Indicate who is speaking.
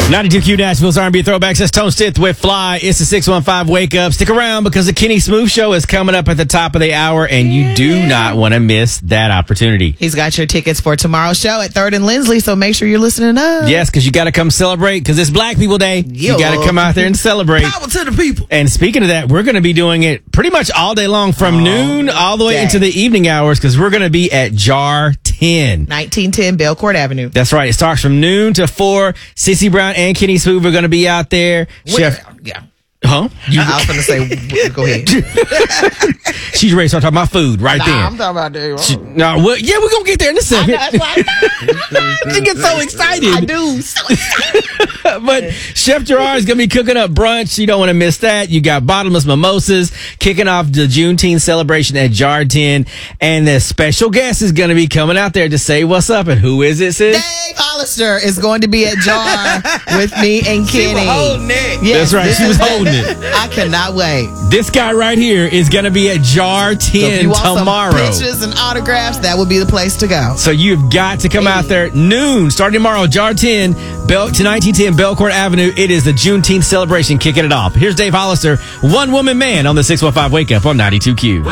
Speaker 1: 92Q Nashville's R&B Throwbacks. That's Tone Stith with Fly. It's the 615 Wake Up. Stick around because the Kenny Smooth Show is coming up at the top of the hour, and you do not want to miss that opportunity.
Speaker 2: He's got your tickets for tomorrow's show at 3rd and Lindsley, so make sure you're listening up.
Speaker 1: Yes, because you got to come celebrate because it's Black People Day. You got to come out there and celebrate.
Speaker 2: Power to the people.
Speaker 1: And speaking of that, we're going to be doing it pretty much all day long from noon all the way into the evening hours because we're going to be at Jar 10.
Speaker 2: 1910 Belcourt Avenue.
Speaker 1: That's right. It starts from noon to 4. Sissy Brown and Kenny Smooth are going to be out there. Chef.
Speaker 2: Yeah.
Speaker 1: Huh?
Speaker 2: I was going to say, go ahead.
Speaker 1: She's ready to start talking about food right there.
Speaker 2: I'm talking about that.
Speaker 1: We're going to get there in a second. She gets so excited.
Speaker 2: I do. So excited.
Speaker 1: But Chef Gerard is going to be cooking up brunch. You don't want to miss that. You got bottomless mimosas kicking off the Juneteenth celebration at Jar 10. And the special guest is going to be coming out there to say what's up. And who is it, sis?
Speaker 2: Dave Hollister is going to be at Jar with me and Kenny.
Speaker 3: She was holding it.
Speaker 2: Yes,
Speaker 1: that's right. She was holding it.
Speaker 2: I cannot wait.
Speaker 1: This guy right here is going to be at Jar 10
Speaker 2: So if you want
Speaker 1: tomorrow.
Speaker 2: some pictures and autographs, that would be the place to go.
Speaker 1: So you've got to come out there noon, starting tomorrow, Jar 10 to 1910 Belcourt Avenue. It is the Juneteenth celebration kicking it off. Here's Dave Hollister, One Woman Man on the 615 Wake Up on 92Q.